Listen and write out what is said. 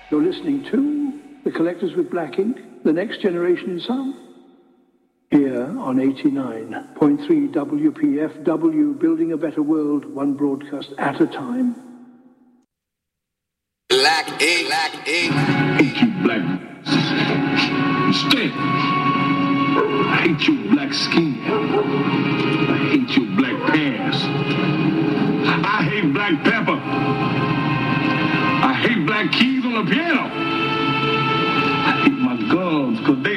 You're listening to The Collectors with Black Ink, the next generation in sound. Here on 89.3 WPFW, building a better world, one broadcast at a time. Black ink, black ink. I hate you, black stink. I hate you, black skin. I hate you, black pants. I hate black pepper. I hate black keys on the piano. I hate my gums because they